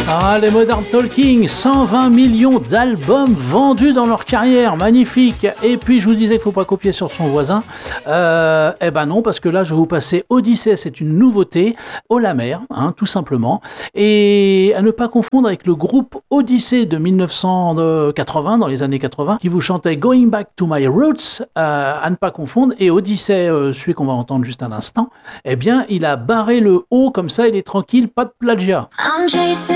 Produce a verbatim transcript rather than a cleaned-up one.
Ah, les Modern Talking, cent vingt millions d'albums vendus dans leur carrière, magnifique. Et puis je vous disais qu'il ne faut pas copier sur son voisin. Euh, eh ben non, parce que là je vais vous passer Odyssey, c'est une nouveauté, haut la mer, hein, tout simplement. Et à ne pas confondre avec le groupe Odyssey de dix-neuf cent quatre-vingts, dans les années quatre-vingts, qui vous chantait Going Back to My Roots, euh, à ne pas confondre. Et Odyssey, euh, celui qu'on va entendre juste un instant, eh bien il a barré le haut comme ça, il est tranquille, pas de plagiat.